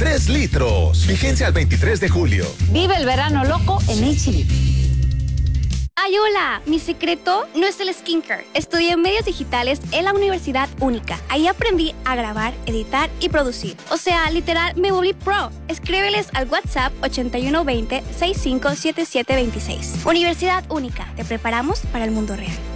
3 litros. Vigencia al 23 de julio. Vive el verano loco en H-E-B. ¡Ay, hola! Mi secreto no es el skincare. Estudié medios digitales en la Universidad Única. Ahí aprendí a grabar, editar y producir. O sea, literal, me volví pro. Escríbeles al WhatsApp 8120-657726. Universidad Única. Te preparamos para el mundo real.